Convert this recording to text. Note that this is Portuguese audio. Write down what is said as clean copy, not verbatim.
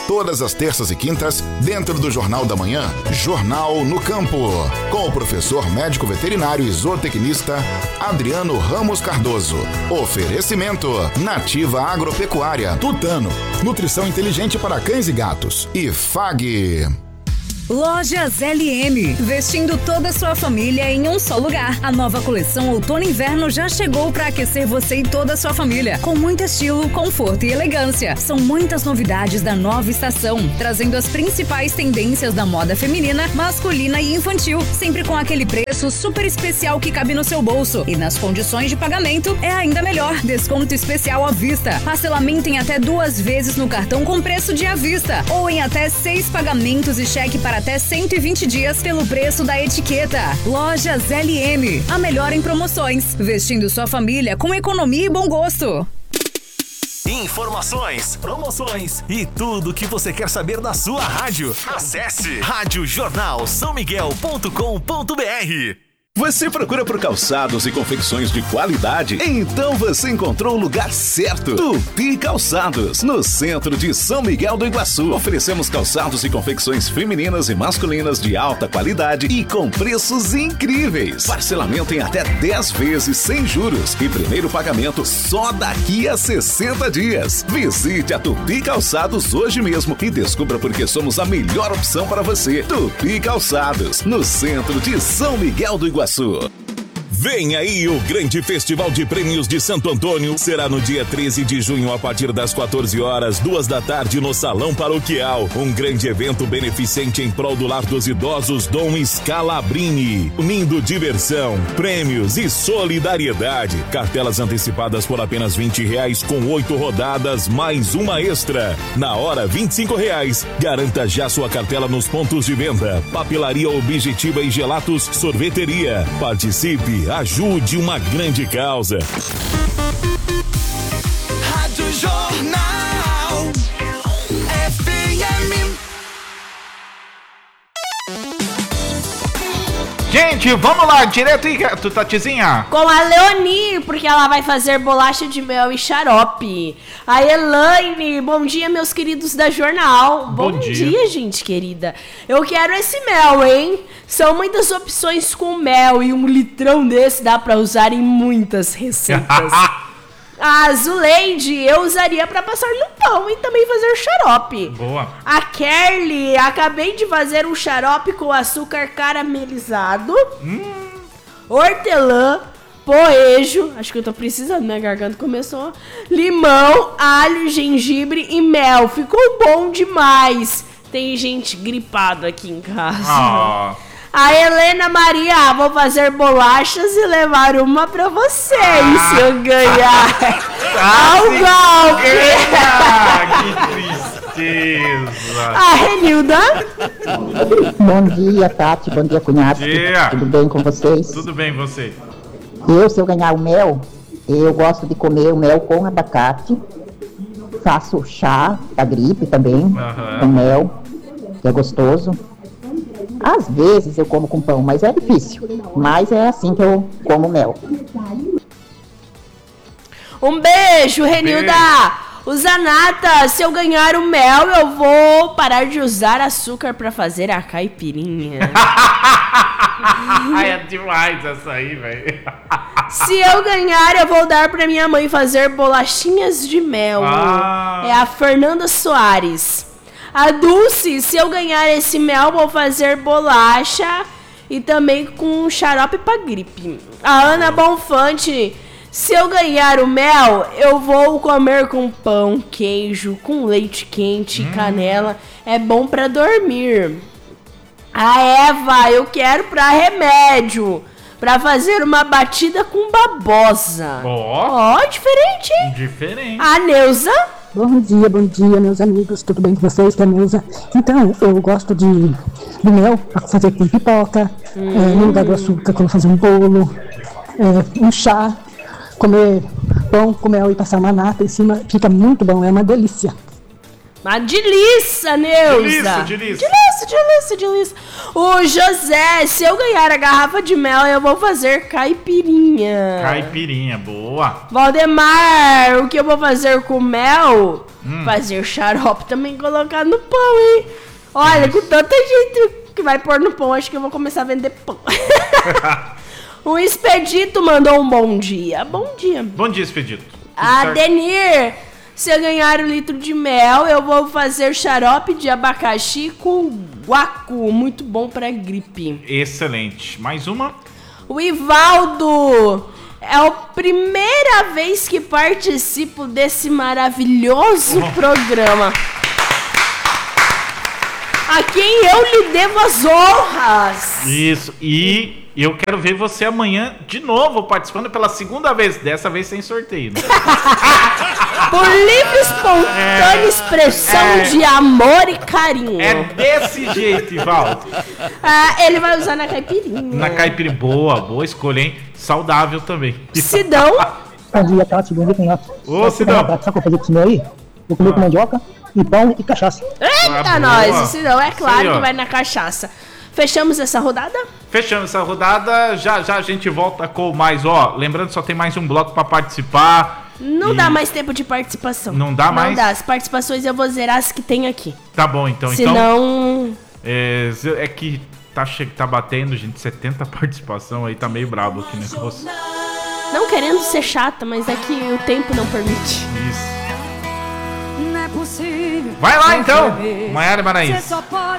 Todas as terças e quintas, dentro do Jornal da Manhã, Jornal no Campo, com o professor médico veterinário e zootecnista Adriano Ramos Cardoso. Oferecimento Nativa Agropecuária, Tutano, nutrição inteligente para cães e gatos, e FAG. Lojas LM, vestindo toda a sua família em um só lugar. A nova coleção Outono e Inverno já chegou para aquecer você e toda a sua família, com muito estilo, conforto e elegância. São muitas novidades da nova estação, trazendo as principais tendências da moda feminina, masculina e infantil, sempre com aquele preço super especial que cabe no seu bolso. E nas condições de pagamento é ainda melhor, desconto especial à vista, parcelamento em até 2 vezes no cartão com preço de à vista, ou em até 6 pagamentos e cheque para até 120 dias pelo preço da etiqueta. Lojas LM, a melhor em promoções, vestindo sua família com economia e bom gosto. Informações, promoções e tudo o que você quer saber da sua rádio. Acesse radiojornalsaomiguel.com.br. Você procura por calçados e confecções de qualidade? Então você encontrou o lugar certo. Tupi Calçados, no centro de São Miguel do Iguaçu. Oferecemos calçados e confecções femininas e masculinas de alta qualidade e com preços incríveis. Parcelamento em até 10 vezes sem juros e primeiro pagamento só daqui a 60 dias. Visite a Tupi Calçados hoje mesmo e descubra por que somos a melhor opção para você. Tupi Calçados, no centro de São Miguel do Iguaçu. Vem aí o grande Festival de Prêmios de Santo Antônio. Será no dia 13 de junho, a partir das 14 horas, 2 da tarde, no Salão Paroquial. Um grande evento beneficente em prol do Lar dos Idosos Dom Scalabrini. Unindo diversão, prêmios e solidariedade. Cartelas antecipadas por apenas R$20, com 8 rodadas, mais uma extra. Na hora, R$25. Garanta já sua cartela nos pontos de venda. Papelaria Objetiva e Gelatos Sorveteria. Participe. Ajude uma grande causa. Rádio Jornal FM. Gente, vamos lá, direto aí, Tatizinha. Com a Leonie, porque ela vai fazer bolacha de mel e xarope. A Elaine, bom dia, meus queridos da Jornal. Bom dia, gente querida. Eu quero esse mel, hein? São muitas opções com mel e 1 litrão desse dá pra usar em muitas receitas. A Zuleide, eu usaria pra passar no pão e também fazer xarope. Boa. A Kerly, acabei de fazer um xarope com açúcar caramelizado, hortelã, poejo, acho que eu tô precisando, minha garganta começou, limão, alho, gengibre e mel. Ficou bom demais. Tem gente gripada aqui em casa. A Helena Maria, vou fazer bolachas e levar uma pra vocês se eu ganhar. Ao golpe! Que tristeza! A Renilda. Bom dia, Tati. Bom dia, cunhado. Tudo bem com vocês? Tudo bem, você? Se eu ganhar o mel, eu gosto de comer o mel com abacate. Faço chá da gripe também, com mel, que é gostoso. Às vezes eu como com pão, mas é difícil. Mas é assim que eu como mel. Um beijo, Renilda! O Zanata, se eu ganhar o mel, eu vou parar de usar açúcar pra fazer a caipirinha. É demais essa aí, velho. Se eu ganhar, eu vou dar pra minha mãe fazer bolachinhas de mel. É a Fernanda Soares. A Dulce, se eu ganhar esse mel, vou fazer bolacha e também com xarope pra gripe. A Ana Bonfante, se eu ganhar o mel, eu vou comer com pão, queijo, com leite quente e canela. É bom pra dormir. A Eva, eu quero pra remédio, pra fazer uma batida com babosa. Ó, diferente, hein? Diferente. A Neuza. Bom dia, meus amigos. Tudo bem com vocês? Que é a Neuza. Então, eu gosto de mel pra fazer com pipoca, no lugar do açúcar, quando fazer um bolo, um chá, comer pão com mel e passar uma nata em cima. Fica muito bom, é uma delícia. Uma delícia, Neuza. Delícia. O José, se eu ganhar a garrafa de mel, eu vou fazer caipirinha. Caipirinha, boa. Valdemar, o que eu vou fazer com mel? Fazer xarope também colocar no pão, hein? Olha, com tanta gente que vai pôr no pão, acho que eu vou começar a vender pão. O Expedito mandou um bom dia. Bom dia. Bom dia, Expedito. Denir, se eu ganhar 1 litro de mel, eu vou fazer xarope de abacaxi com guaco. Muito bom pra gripe. Excelente. Mais uma. O Ivaldo, é a primeira vez que participo desse maravilhoso programa. A quem eu lhe devo as honras. Isso, e eu quero ver você amanhã de novo participando pela segunda vez, dessa vez sem sorteio, né? Por livre, espontânea expressão de amor e carinho. É desse jeito, Ivaldo. Ele vai usar na caipirinha. Na caipirinha, boa escolha, hein? Saudável também. Sidão. Bom dia, Tati, bom dia, Pinhoto. Ô, Sidão. Sabe o que eu vou fazer com esse meu aí? Vou comer com mandioca e pão e cachaça. Eita, nós, o Sidão, é claro que vai na cachaça. Fechamos essa rodada? Fechamos essa rodada, já a gente volta com mais, lembrando que só tem mais um bloco pra participar. Não dá mais tempo de participação. Não dá mais? Não dá, as participações eu vou zerar as que tem aqui. Tá bom, então. Senão... É que tá batendo, gente, 70 participação aí, tá meio brabo aqui, né? Não querendo ser chata, mas é que o tempo não permite. Isso. Vai lá então, Maiara e Maraíza.